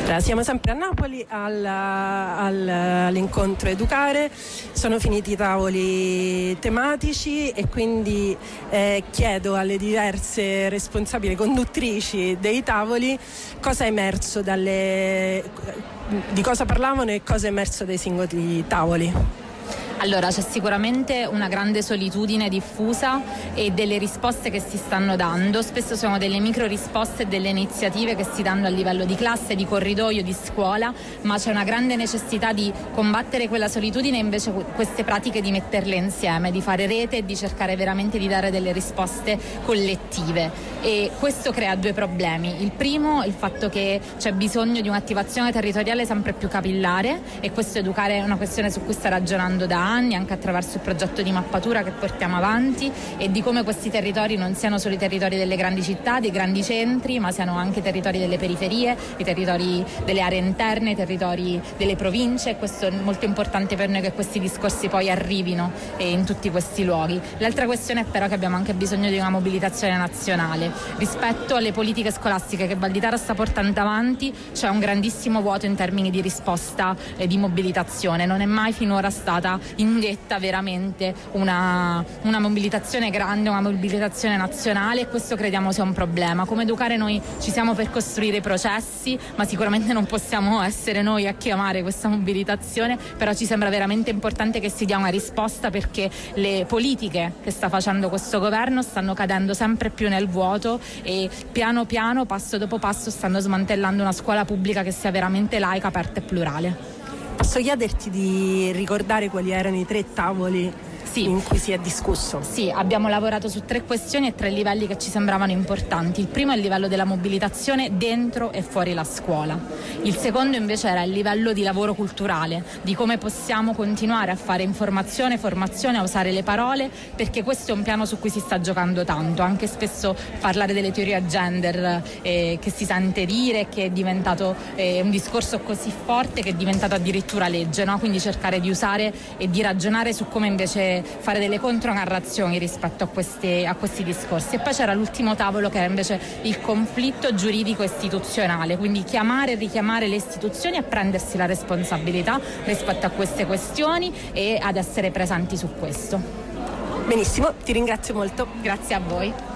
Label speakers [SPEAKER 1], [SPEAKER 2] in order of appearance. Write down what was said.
[SPEAKER 1] Siamo sempre a Napoli all'incontro Educare, sono finiti i tavoli tematici e quindi chiedo alle diverse responsabili conduttrici dei tavoli cosa è emerso di cosa parlavano e cosa è emerso dai singoli tavoli.
[SPEAKER 2] Allora, c'è sicuramente una grande solitudine diffusa e delle risposte che si stanno dando. Spesso sono delle micro risposte e delle iniziative che si danno a livello di classe, di corridoio, di scuola, ma c'è una grande necessità di combattere quella solitudine e invece queste pratiche di metterle insieme, di fare rete e di cercare veramente di dare delle risposte collettive. E questo crea due problemi. Il primo è il fatto che c'è bisogno di un'attivazione territoriale sempre più capillare, e questo Educare è una questione su cui sta ragionando da anni, anche attraverso il progetto di mappatura che portiamo avanti, e di come questi territori non siano solo i territori delle grandi città, dei grandi centri, ma siano anche i territori delle periferie, i territori delle aree interne, i territori delle province, e questo è molto importante per noi che questi discorsi poi arrivino in tutti questi luoghi. L'altra questione è però che abbiamo anche bisogno di una mobilitazione nazionale. Rispetto alle politiche scolastiche che Valditara sta portando avanti c'è un grandissimo vuoto in termini di risposta e di mobilitazione. Non è mai finora stata indetta veramente una mobilitazione grande, una mobilitazione nazionale, e questo crediamo sia un problema. Come Educare noi ci siamo per costruire i processi, ma sicuramente non possiamo essere noi a chiamare questa mobilitazione, però ci sembra veramente importante che si dia una risposta, perché le politiche che sta facendo questo governo stanno cadendo sempre più nel vuoto e piano piano, passo dopo passo, stanno smantellando una scuola pubblica che sia veramente laica, aperta e plurale.
[SPEAKER 1] Posso chiederti di ricordare quali erano i 3 tavoli in cui si è discusso?
[SPEAKER 2] Sì, abbiamo lavorato su 3 questioni e 3 livelli che ci sembravano importanti. Il primo è il livello della mobilitazione dentro e fuori la scuola. Il secondo invece era il livello di lavoro culturale, di come possiamo continuare a fare informazione, formazione, a usare le parole, perché questo è un piano su cui si sta giocando tanto. Anche spesso parlare delle teorie gender che si sente dire, che è diventato un discorso così forte che è diventato addirittura legge, no? Quindi cercare di usare e di ragionare su come invece fare delle contronarrazioni rispetto a questi discorsi. E poi c'era l'ultimo tavolo, che era invece il conflitto giuridico istituzionale, quindi chiamare e richiamare le istituzioni a prendersi la responsabilità rispetto a queste questioni e ad essere presenti su questo.
[SPEAKER 1] Benissimo, ti ringrazio molto.
[SPEAKER 2] Grazie a voi.